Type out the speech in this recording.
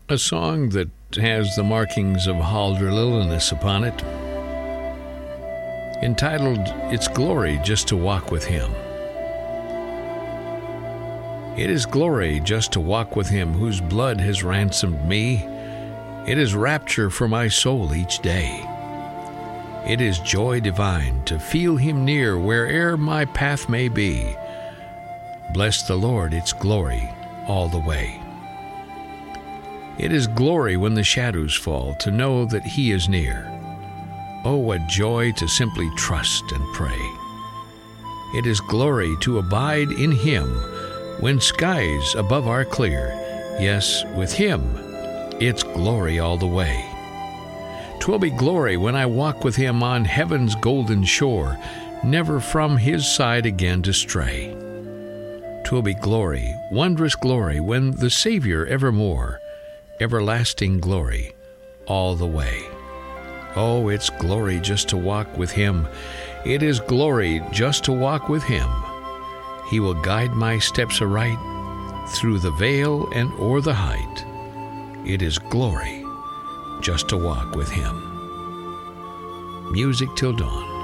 A song that has the markings of Halderlillness upon it, entitled It's Glory Just to Walk with Him. It is glory just to walk with Him whose blood has ransomed me. It is rapture for my soul each day. It is joy divine to feel Him near where'er my path may be. Bless the Lord, it's glory all the way. It is glory when the shadows fall to know that He is near. Oh, what joy to simply trust and pray. It is glory to abide in Him when skies above are clear. Yes, with Him, it's glory all the way. 'Twill be glory when I walk with Him on heaven's golden shore, never from His side again to stray. 'Twill be glory, wondrous glory, when the Savior evermore, everlasting glory all the way. Oh, it's glory just to walk with Him. It is glory just to walk with Him. He will guide my steps aright through the vale and o'er the height. It is glory just to walk with Him. Music till dawn.